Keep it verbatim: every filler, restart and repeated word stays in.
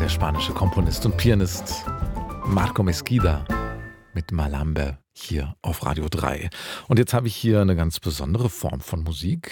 der spanische Komponist und Pianist Marco Mesquida mit Malambe hier auf Radio drei. Und jetzt habe ich hier eine ganz besondere Form von Musik.